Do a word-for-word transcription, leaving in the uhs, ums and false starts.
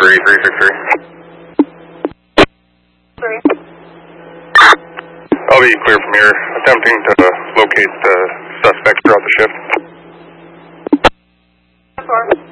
three three six three. Three. I'll be clear from here, attempting to locate the suspect throughout the shift. Four.